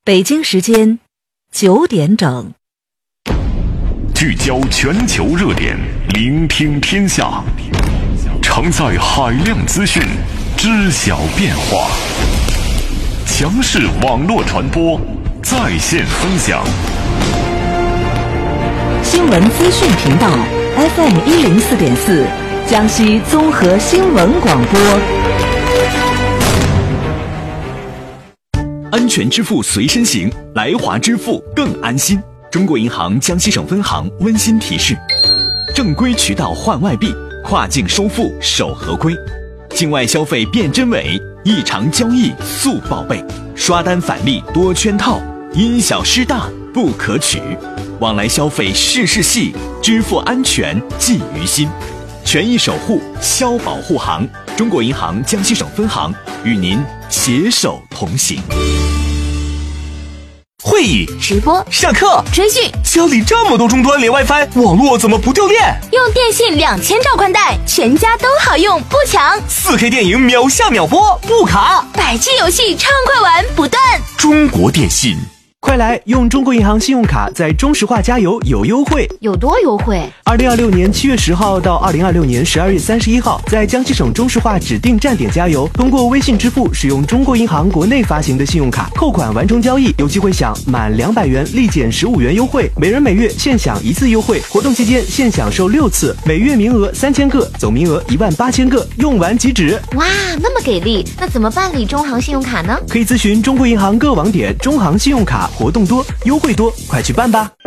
北京时间9点整， 聚焦全球热点，聆听天下，承载海量资讯，知晓变化，强势网络传播，在线分享。 新闻资讯频道 FM104.4，江西综合新闻广播。 安全支付随身行，来华支付更安心。中国银行江西省分行温馨提示：正规渠道换外币，跨境收付守合规，境外消费辨真伪，异常交易速报备，刷单返利多圈套，因小失大不可取。往来消费事事细，支付安全记于心。权益守护，消保护行。中国银行江西省分行与您携手同行。 会议、 直播、 上课、 追剧， 家里这么多终端连 WiFi， 网络怎么不掉电？ 用电信2000兆宽带，全家都好用，不抢。 4K 电影秒下秒播，不卡。 100G 游戏畅快玩不断。 中国电信。 快来用中国银行信用卡在中石化加油有优惠， 有多优惠 ？2026年7月10号到2026年12月31号，在江西省中石化指定站点加油，通过微信支付使用中国银行国内发行的信用卡扣款完成交易，有机会享满200元立减15元优惠，每人每月限享1次优惠。活动期间限享受6次，每月名额3000个，总名额18000个，用完即止。 哇，那么给力！那怎么办理中行信用卡呢？ 可以咨询中国银行各网点，中行信用卡活动多，优惠多，快去办吧！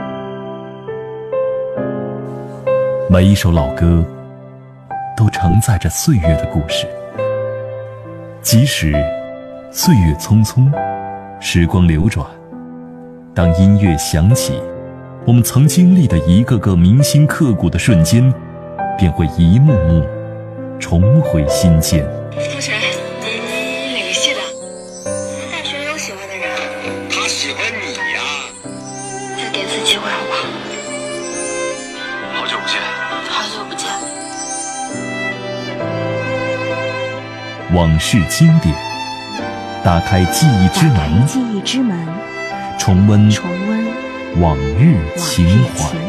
每一首老歌都承载着岁月的故事，即使岁月匆匆，时光流转，当音乐响起，我们曾经历的一个个铭心刻骨的瞬间，便会一幕幕重回心间。 同学，你哪个系的？大学有喜欢的人？ 他喜欢你呀。 再给次机会好不好？ 好久不见。 好久不见。 往事经典，打开记忆之门， 记忆之门， 重温重温往日情怀。